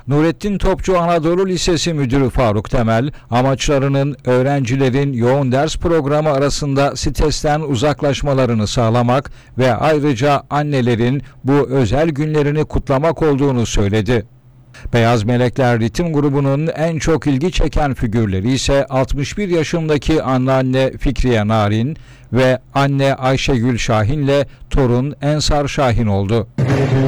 Nurettin Topçu Anadolu Lisesi Müdürü Faruk Temel, amaçlarının öğrencilerin yoğun ders programı arasında stresten uzaklaşmalarını sağlamak ve ayrıca annelerin bu özel günlerini kutlamak olduğunu söyledi. Beyaz Melekler Ritim grubunun en çok ilgi çeken figürleri ise 61 yaşındaki anneanne Fikriye Narin ve anne Ayşegül Şahin'le torun Ensar Şahin oldu.